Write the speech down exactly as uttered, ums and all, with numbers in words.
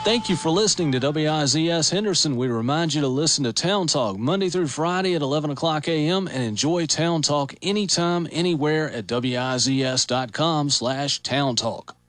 Thank you for listening to W I Z S Henderson. We remind you to listen to Town Talk Monday through Friday at eleven o'clock a.m. and enjoy Town Talk anytime, anywhere at W I Z S dot com slash Town Talk.